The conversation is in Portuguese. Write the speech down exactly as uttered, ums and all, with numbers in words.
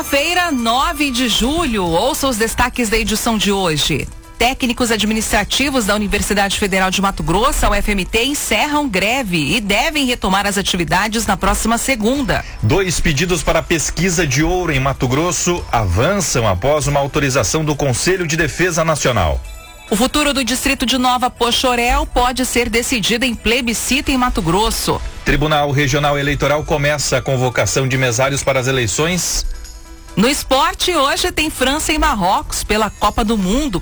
Quinta-feira, nove de julho. Ouça os destaques da edição de hoje. Técnicos administrativos da Universidade Federal de Mato Grosso, a U F M T, encerram greve e devem retomar as atividades na próxima segunda. Dois pedidos para pesquisa de ouro em Mato Grosso avançam após uma autorização do Conselho de Defesa Nacional. O futuro do distrito de Nova Poxoréu pode ser decidido em plebiscito em Mato Grosso. Tribunal Regional Eleitoral começa a convocação de mesários para as eleições. No esporte, hoje tem França e Marrocos pela Copa do Mundo.